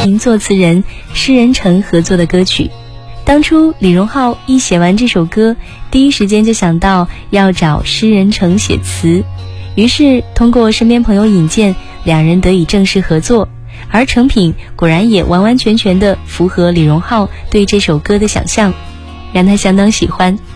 名作词人施仁成合作的歌曲。当初李荣浩一写完这首歌，第一时间就想到要找施仁成写词，于是通过身边朋友引荐，两人得以正式合作，而成品果然也完完全全的符合李荣浩对这首歌的想象，让他相当喜欢。